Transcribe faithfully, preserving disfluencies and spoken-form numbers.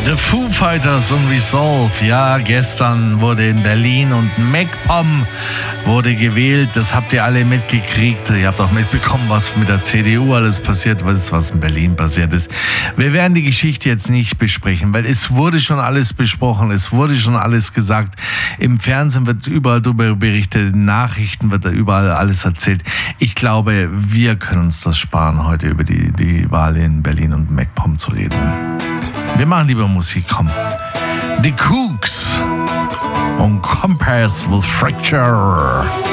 The Foo Fighters und Resolve. Ja, gestern wurde in Berlin und MacPom wurde gewählt. Das habt ihr alle mitgekriegt. Ihr habt auch mitbekommen, was mit der C D U alles passiert, was, was in Berlin passiert ist. Wir werden die Geschichte jetzt nicht besprechen, weil es wurde schon alles besprochen. Es wurde schon alles gesagt. Im Fernsehen wird überall darüber berichtet, in Nachrichten wird da überall alles erzählt. Ich glaube, wir können uns das sparen, heute über die, die Wahl in Berlin und MacPom zu reden. Wir machen lieber Musik, komm. The Kooks und Compass with Fracture.